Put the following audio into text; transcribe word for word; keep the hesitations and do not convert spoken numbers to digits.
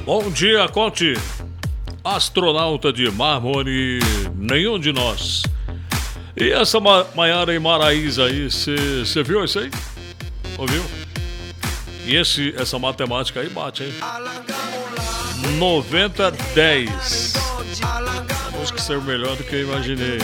Bom dia, Conte. Astronauta de mármore, nenhum de nós. E essa Ma- Maiara e Maraísa aí, você viu isso aí? Ouviu? E esse, essa matemática aí bate, hein? noventa a dez. A música saiu melhor do que eu imaginei.